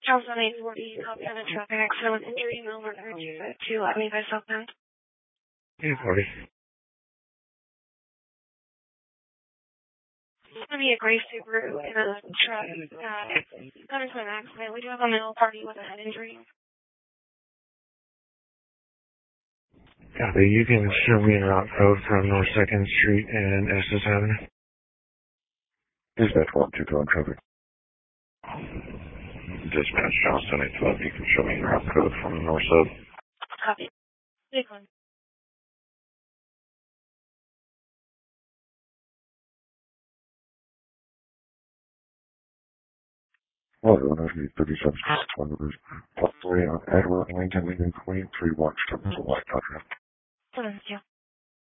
Johnson 840, copy on a traffic accident with injury, Melbourne, to let me by southbound. 840. It's going to be a gray Subaru in a truck. Got into an accident. We do have a male party with a head injury. Copy. You can show me a route code from North 2nd Street and Estes Avenue. Dispatch 122 on traffic. Dispatch Johnson 812. You can show me a route code from North Sub. Copy. Big one. Water 137 possibly on Edward Lincoln leaving Queen 3 watch to the light contract. 7-2.